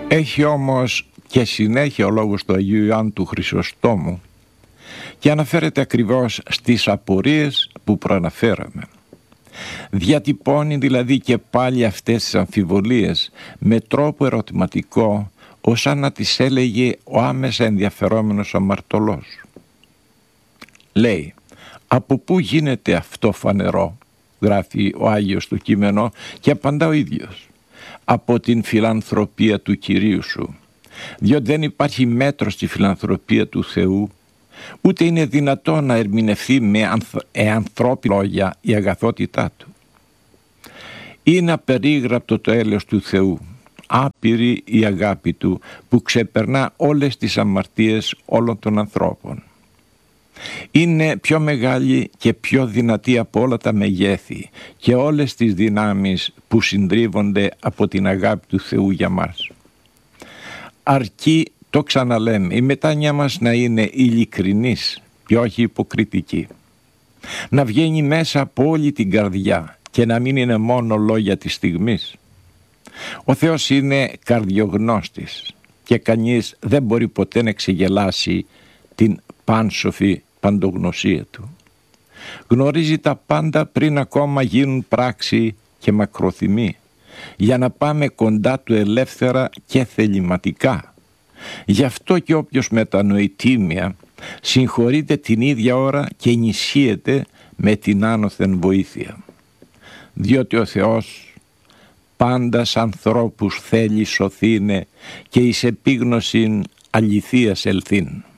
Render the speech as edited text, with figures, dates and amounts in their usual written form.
Έχει όμως και συνέχεια ο λόγος του Αγίου Ιωάννου του Χρυσοστόμου και αναφέρεται ακριβώς στις απορίες που προαναφέραμε. Διατυπώνει δηλαδή και πάλι αυτές τις αμφιβολίες με τρόπο ερωτηματικό, ως να τις έλεγε ο άμεσα ενδιαφερόμενος αμαρτωλός. Λέει, από πού γίνεται αυτό φανερό, γράφει ο Άγιος στο κείμενο, και απαντά ο ίδιος, από την φιλανθρωπία του Κυρίου σου, διότι δεν υπάρχει μέτρο στη φιλανθρωπία του Θεού, ούτε είναι δυνατό να ερμηνευθεί με ανθρώπινα λόγια η αγαθότητά του. Είναι απερίγραπτο το έλεος του Θεού, άπειρη η αγάπη του που ξεπερνά όλες τις αμαρτίες όλων των ανθρώπων. Είναι πιο μεγάλη και πιο δυνατή από όλα τα μεγέθη και όλες τις δυνάμεις που συντρίβονται από την αγάπη του Θεού για μας. Αρκεί, το ξαναλέμε, η μετάνοια μας να είναι ειλικρινής και όχι υποκριτική. Να βγαίνει μέσα από όλη την καρδιά και να μην είναι μόνο λόγια της στιγμής. Ο Θεός είναι καρδιογνώστης και κανείς δεν μπορεί ποτέ να ξεγελάσει την πάνσοφη παντογνωσία του. Γνωρίζει τα πάντα πριν ακόμα γίνουν πράξη και μακροθυμοί, για να πάμε κοντά του ελεύθερα και θεληματικά. Γι' αυτό και όποιος μετανοεί τίμια συγχωρείται την ίδια ώρα και ενισχύεται με την άνωθεν βοήθεια. Διότι ο Θεός πάντας ανθρώπους θέλει σωθήνε και εις επίγνωσιν αληθείας ελθύν.